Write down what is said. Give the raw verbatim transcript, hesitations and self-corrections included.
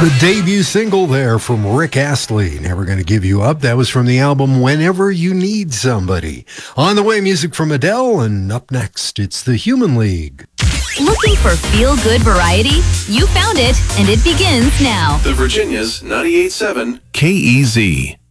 The debut single there from Rick Astley, Never Gonna Give You Up. That was from the album Whenever You Need Somebody. On the way, music from Adele, and up next, it's the Human League. Looking for feel-good variety? You found it, and it begins now. The Virginia's ninety-eight point seven K E Z.